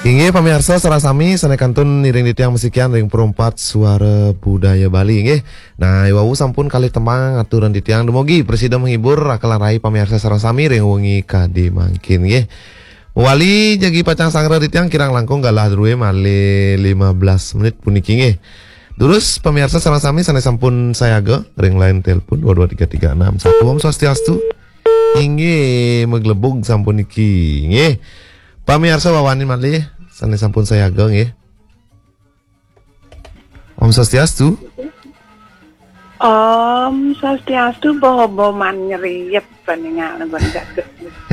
Inggih pamirsa sarasami sanekantun niring ditiang mesikian ring perempat suara budaya Bali inggih. Nah, iwau sampun kali temang aturan ditiang demogi presiden menghibur akalan rai pamirsa sarasami ring wengi kadi mangkin nggih. Wali jagi pacang sangre ditiang kirang langkung galah druwe male 15 menit puniki nggih. Terus pemirsa sarasami sampun saya ge ring line telepon 22336 Om Swastiastu. Inggih meglebug sampun iki nggih. Pamirsa wawani malih sampun saya ageng ya. Om Swastiastu. Om Swastiastu bobo man nyeriep peningan bendak